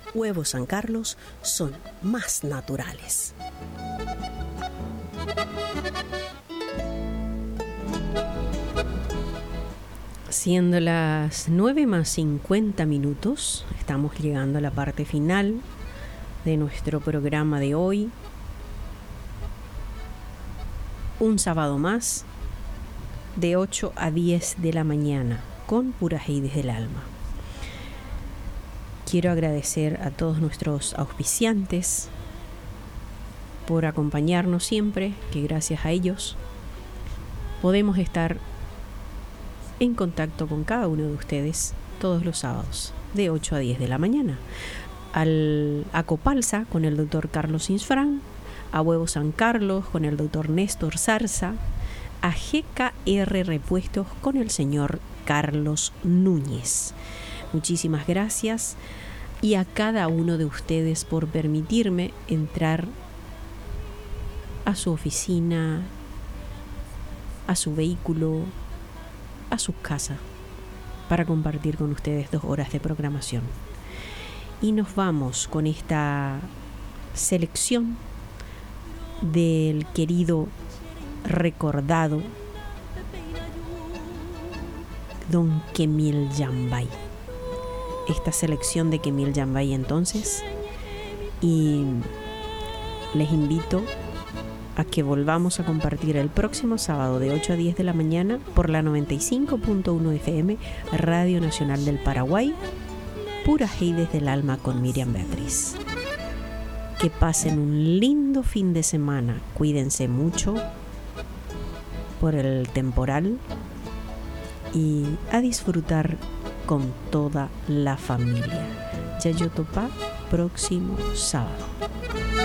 Huevos San Carlos son más naturales. Siendo las 9:50, estamos llegando a la parte final de nuestro programa de hoy. Un sábado más, de 8 a 10 de la mañana, con Puras Heides del Alma. Quiero agradecer a todos nuestros auspiciantes por acompañarnos siempre, que gracias a ellos podemos estar en contacto con cada uno de ustedes todos los sábados, de 8 a 10 de la mañana. A Copalsa con el doctor Carlos Insfrán, a Huevos San Carlos con el doctor Néstor Zarza, a GKR Repuestos con el señor Carlos Núñez. Muchísimas gracias, y a cada uno de ustedes por permitirme entrar a su oficina, a su vehículo, a su casa, para compartir con ustedes 2 horas de programación. Y nos vamos con esta selección del querido, recordado don Kemil Yambay. Esta selección de Kemil Yambay entonces, y les invito a que volvamos a compartir el próximo sábado de 8 a 10 de la mañana por la 95.1 FM, Radio Nacional del Paraguay, Puras Heides del Alma con Miriam Beatriz. Que pasen un lindo fin de semana, cuídense mucho por el temporal y a disfrutar con toda la familia. Yayo Topá, próximo sábado.